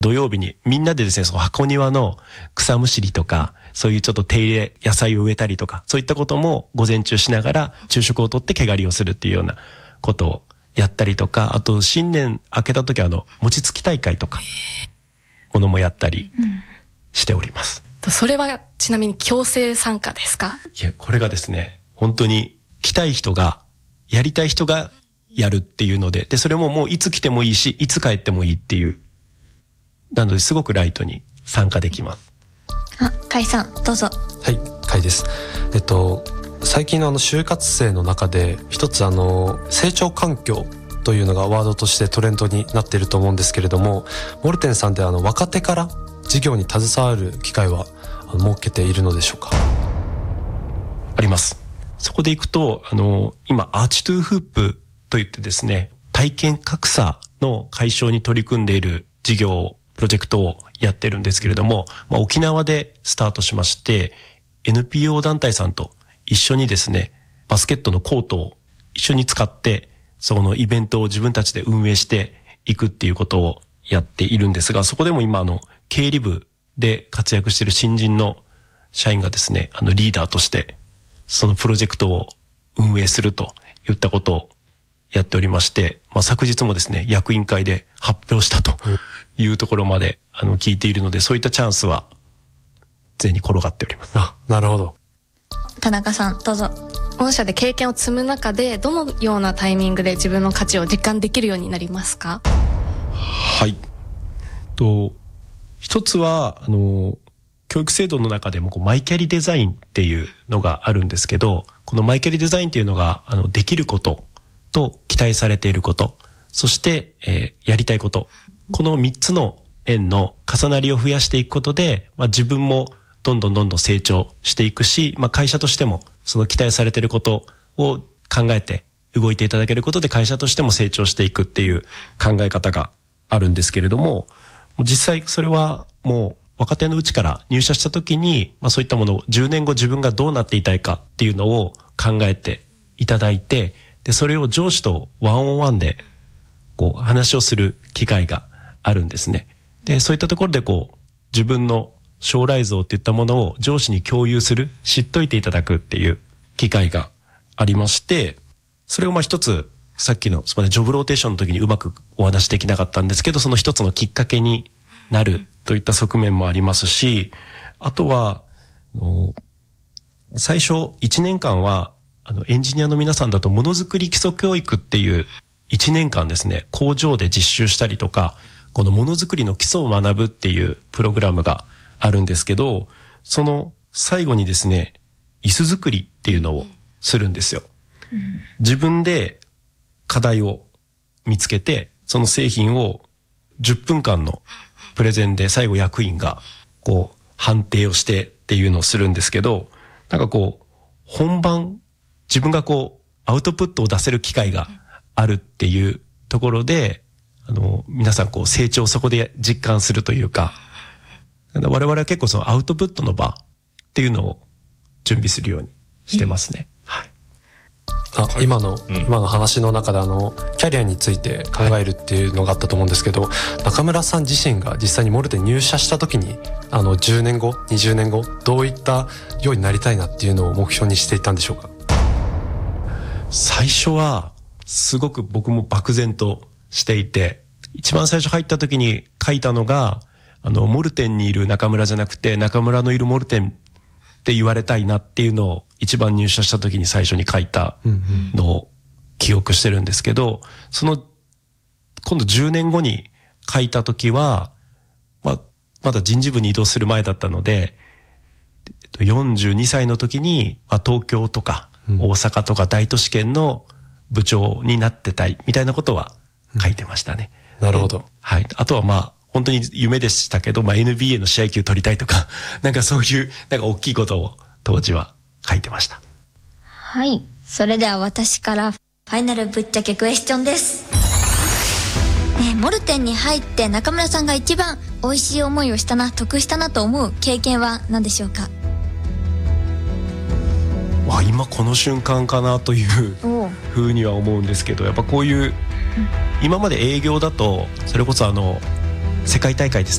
土曜日にみんなでですね、その箱庭の草むしりとか、そういうちょっと手入れ、野菜を植えたりとか、そういったことも午前中しながら昼食をとって毛刈りをするっていうようなことをやったりとか、あと新年明けた時は餅つき大会とか、ものもやったりしております。 それはちなみに強制参加ですか？ いや、これがですね、本当に来たい人が、やりたい人がやるっていうので、それももういつ来てもいいし、いつ帰ってもいいっていう。なのですごくライトに参加できます。 甲斐さんどうぞ。 はい、甲斐です。最近の就活生の中で一つ成長環境というのがワードとしてトレンドになっていると思うんですけれども、モルテンさんで若手から事業に携わる機会は設けているのでしょうか？ あります。そこでいくと今アーチトゥーフープといってですね、体験格差の解消に取り組んでいる事業プロジェクトをやってるんですけれども、沖縄でスタートしまして NPO 団体さんと一緒にですね、バスケットのコートを一緒に使ってそのイベントを自分たちで運営していくっていうことをやっているんですが、そこでも今経理部で活躍している新人の社員がですね、リーダーとしてそのプロジェクトを運営するといったことをやっておりまして、昨日もですね、役員会で発表したというところまで聞いているので、そういったチャンスは常に転がっております。 なるほど。 田中さんどうぞ。 御社で経験を積む中でどのようなタイミングで自分の価値を実感できるようになりますか？ はい。一つは教育制度の中でもマイキャリデザインっていうのがあるんですけど、このマイキャリデザインっていうのができることと期待されていること、そして、やりたいこと、この3つの円の重なりを増やしていくことで、自分もどんどん成長していくし、会社としてもその期待されていることを考えて動いていただけることで会社としても成長していくっていう考え方があるんですけれども、実際それはもう若手のうちから入社した時に、そういったものを10年後自分がどうなっていたいかっていうのを考えていただいて、でそれを上司とワンオンワンで話をする機会があるんですね。でそういったところで自分の将来像っていったものを上司に共有する、知っといていただくっていう機会がありまして、それを一つさっきのジョブローテーションの時にうまくお話できなかったんですけど、その一つのきっかけになるといった側面もありますし、あとは最初1年間はエンジニアの皆さんだとものづくり基礎教育っていう1年間ですね、工場で実習したりとか、このものづくりの基礎を学ぶっていうプログラムがあるんですけど、その最後にですね、椅子作りっていうのをするんですよ。自分で課題を見つけて、その製品を10分間のプレゼンで最後役員が判定をしてっていうのをするんですけど、本番自分がアウトプットを出せる機会があるっていうところで、皆さん成長をそこで実感するというか、我々は結構そのアウトプットの場っていうのを準備するようにしてますね。はい。 今の話の中でキャリアについて考えるっていうのがあったと思うんですけど、中村さん自身が実際にモルテに入社した時に10年後20年後どういったようになりたいなっていうのを目標にしていたんでしょうか？ 最初はすごく僕も漠然としていて、一番最初入った時に書いたのがモルテンにいる中村じゃなくて中村のいるモルテンって言われたいなっていうのを一番入社した時に最初に書いたのを記憶してるんですけど、今度10年後に書いた時は、まだ人事部に移動する前だったので、42歳の時に東京とか大阪とか大都市圏の部長になってたいみたいなことは書いてましたね。 なるほど。 はい。あとは本当に夢でしたけど、NBA の試合球取りたいとか、そういう大きいことを当時は書いてました。 はい。それでは私からファイナルぶっちゃけクエスチョンです。モルテンに入って中村さんが一番美味しい思いをしたな、得したなと思う経験は何でしょうか？ 今この瞬間かなというふうには思うんですけど、やっぱこういう今まで営業だとそれこそ世界大会ですね。